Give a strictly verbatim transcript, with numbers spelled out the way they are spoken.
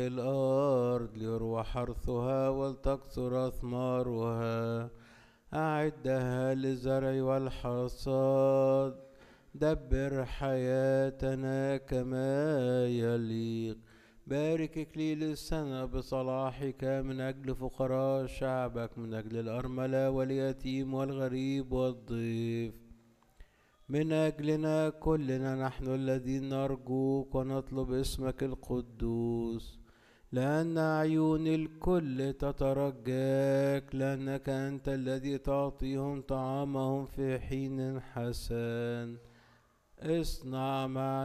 الأرض ليروى حرثها ولتكثر أثمارها. أعدها للزرع والحصاد، دبر حياتنا كما يليق. بارك إكليل السنة بصلاحك من أجل فقراء شعبك، من أجل الأرملة واليتيم والغريب والضيف، من أجلنا كلنا نحن الذين نرجوك ونطلب اسمك القدوس، لأن عيون الكل تترجاك، لأنك أنت الذي تعطيهم طعامهم في حين حسن. اصنع معنا